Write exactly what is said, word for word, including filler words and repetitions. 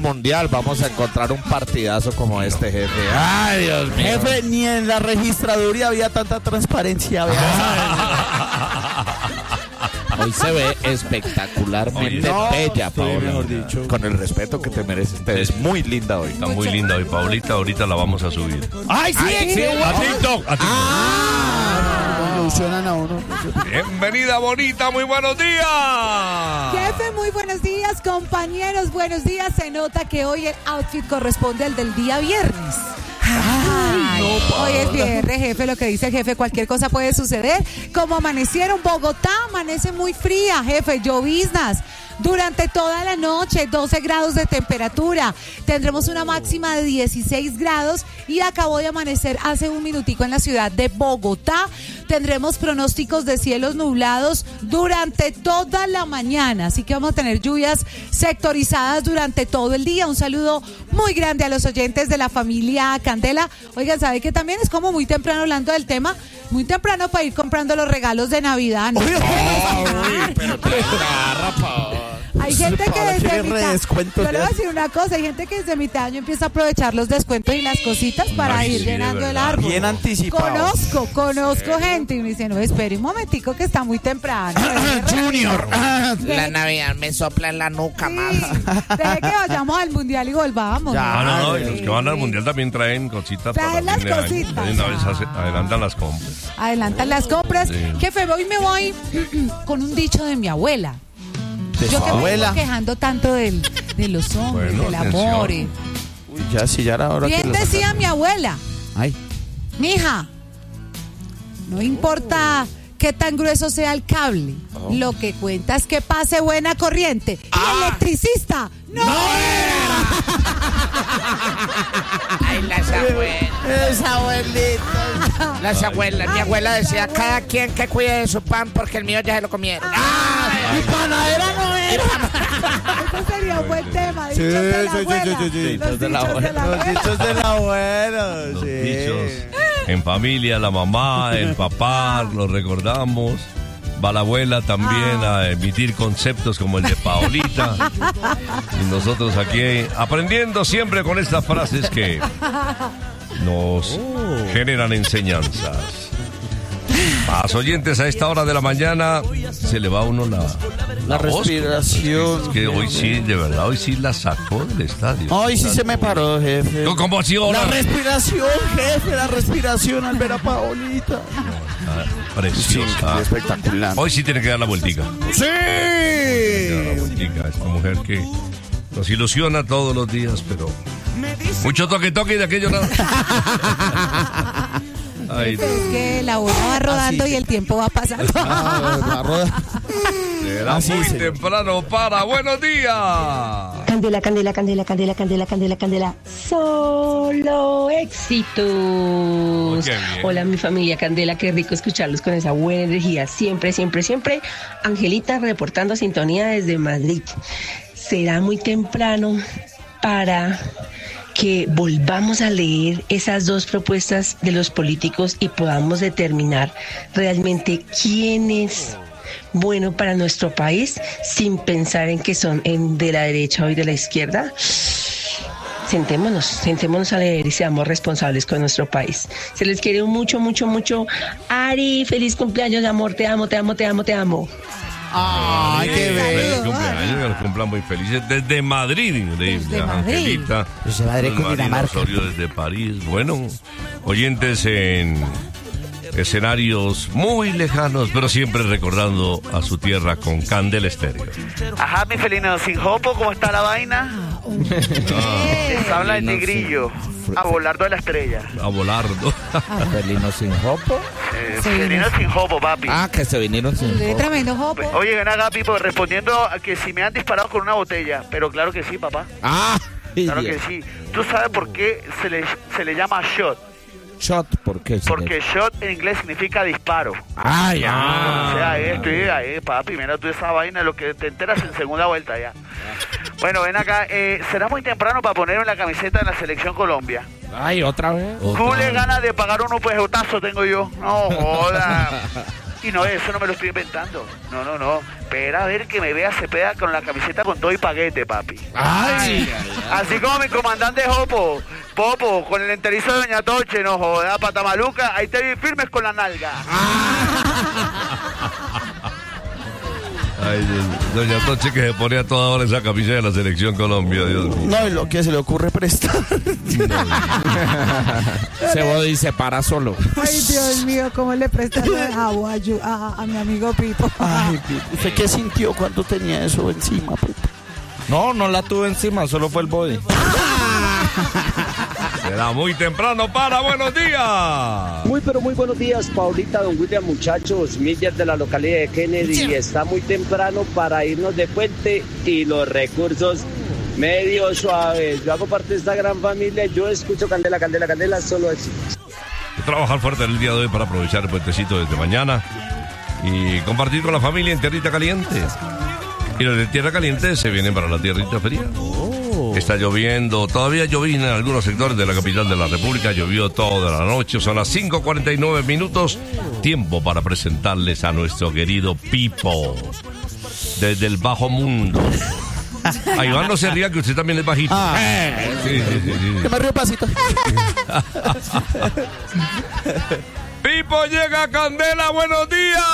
mundial vamos a encontrar un partidazo como este, jefe. Ay, Dios mío. Jefe, ni en la registraduría había tanta transparencia. Hoy se ve espectacularmente no, bella, sí, Paola. mejor dicho. Con el respeto que te mereces. Te ves muy linda hoy. Está muy linda hoy, Paulita. Ahorita la vamos a subir. ¡Ay, sí! Ay, sí, qué A guapo. TikTok. A TikTok. Ah, evolucionan a uno. Bienvenida, bonita. Muy buenos días. Jefe, muy buenos días, compañeros, buenos días. Se nota que hoy el outfit corresponde al del día viernes. Ay, hoy es viernes, jefe, lo que dice el jefe, cualquier cosa puede suceder. Como amanecieron, Bogotá amanece muy fría, jefe, lloviznas. Durante toda la noche, doce grados de temperatura. Tendremos una máxima de dieciséis grados y acabó de amanecer hace un minutico en la ciudad de Bogotá. Tendremos pronósticos de cielos nublados durante toda la mañana. Así que vamos a tener lluvias sectorizadas durante todo el día. Un saludo muy grande a los oyentes de la familia Candela. Oigan, ¿sabe que también es como muy temprano hablando del tema? Muy temprano para ir comprando los regalos de Navidad, ¿no? Uy, pero te agarra, Paola. Hay gente que Paola desde quiere mitad, yo redescuentos le voy a ya. decir una cosa, hay gente que desde mitad de año empieza a aprovechar los descuentos y las cositas para Ay, ir sí, de llenando el verdad. árbol. Bien anticipado. Conozco, conozco gente y me dice, no, espere un momentico que está muy temprano. Junior. La Navidad me sopla en la nuca, Sí, más. deje que vayamos al mundial y volvamos. Ya. Ah, no, no, y Sí. los que van al mundial también traen cositas Traen para las fin de año. cositas. De una vez hace- adelantan las compras. Adelantan las compras. Sí. Jefe, hoy me voy con un dicho de mi abuela. De Yo su que me abuela. vengo quejando tanto del, de los hombres, Bueno, del atención. amor. y- Uy, ya, sí, ya era hora que Bien lo decía sacaran. mi abuela. Ay. Mija, no importa qué tan grueso sea el cable, lo que cuenta es que pase buena corriente. Y Ah. electricista no, Ay, las abuelas. Esa abuelita. Las abuelas. Mi abuela decía, cada quien que cuide de su pan porque el mío ya se lo comieron. Mi panadera no era. Ese sería un buen tema. Sí, Dichos de la sí, sí, abuela. sí, sí, sí. Los Dichos de la dichos de la Los abuela. dichos del abuelo. Los Sí. dichos en familia, la mamá, el papá, los recordamos. Va la abuela también a emitir conceptos como el de Paolita. Y nosotros aquí aprendiendo siempre con estas frases que nos generan enseñanzas. Más oyentes a esta hora de la mañana, se le va a uno la, La voz. respiración. Es que hoy sí, de verdad, hoy sí la sacó del estadio. Ay, sí se me paró, jefe. ¿Cómo así ahora? La respiración, jefe, la respiración al ver a Paolita. Ah, preciosa. espectacular. Hoy sí tiene que dar la vueltica. ¡Sí! Dar la vueltica. Esta mujer que nos ilusiona todos los días, pero mucho toque toque y de aquello nada. Ay, Es que la bola va rodando Así. y el tiempo va pasando. Ah, la rueda. será Así, muy señor. temprano para buenos días. Candela, candela, candela, candela, candela, candela, candela. Solo éxitos. Oh, qué bien. Hola, mi familia Candela, qué rico escucharlos con esa buena energía. Siempre, siempre, siempre. Angelita reportando sintonía desde Madrid. Será muy temprano para que volvamos a leer esas dos propuestas de los políticos y podamos determinar realmente quién es bueno para nuestro país sin pensar en que son en de la derecha o de la izquierda. Sentémonos, sentémonos a leer y seamos responsables con nuestro país. Se les quiere mucho, mucho, mucho. Ari, feliz cumpleaños, amor, te amo, te amo, te amo, te amo. Ay, qué Feliz bello. cumpleaños, que los cumplan muy felices. Desde Madrid, increíble. Desde Madrid. Angelita. Desde Madrid, Marina Cundinamarca. Osorio desde París. Bueno, oyentes en escenarios muy lejanos, pero siempre recordando a su tierra con Candela Estéreo. Ajá, mi felino sin jopo, ¿cómo está la vaina? Les habla el tigrillo, Abelardo de la Estrella. A volar, ¿no? Felino sin jopo. Eh, Sí, felino sin jopo, papi. Ah, que se vinieron sin De jopo. tremendo jopo. Oye, ven acá, Pipo, respondiendo a que si me han disparado con una botella. Pero claro que sí, papá. Ah, Claro que sí. ¿Tú sabes por qué se le, se le llama shot? Shot, ¿por qué? señor? Porque shot en inglés significa disparo. Ay, O ah. sea, esto y ahí, papi, mira tú esa vaina, lo que te enteras en segunda vuelta ya. Bueno, ven acá, eh, será muy temprano para poner en la camiseta de la Selección Colombia. Ay, otra vez. ¿Cómo le ganas de pagar unos pejotazo tengo yo? No, joda. Y no, eso no me lo estoy inventando. No, no, no. Espera a ver que me vea Cepeda con la camiseta con todo y paquete, papi. Ay, Así como mi comandante Jopo, Popo, con el enterizo de Doña Toche, no joda, pata maluca, ahí te vi firmes con la nalga. Ay, Doña Toche que se ponía toda hora esa camisa de la Selección Colombia, Dios mío. no, y lo que se le ocurre prestar. Ese body se para solo. Ay, Dios mío, ¿cómo le prestan a, Guayu- a, a mi amigo Pipo? Ay, Pipo, ¿usted qué sintió cuando tenía eso encima, Pipo? No, no la tuve encima, solo fue el body. Será muy temprano para buenos días. Muy pero muy buenos días, Paulita, don William, muchachos, millas de la localidad de Kennedy. Sí. Está muy temprano para irnos de puente y los recursos medio suaves. Yo hago parte de esta gran familia, yo escucho Candela, Candela, Candela, solo éxitos. Trabajar fuerte el día de hoy para aprovechar el puentecito desde mañana y compartir con la familia en Tierrita Caliente. Y los de Tierra Caliente se vienen para la Tierrita Fría. Está lloviendo, todavía llovina en algunos sectores de la capital de la República, llovió toda la noche, son las cinco cuarenta y nueve minutos, tiempo para presentarles a nuestro querido Pipo, desde el bajo mundo. A Iván no se ría que usted también es bajito. Ah. Sí, sí, sí, sí. Que me río pasito. Pipo llega a Candela, buenos días.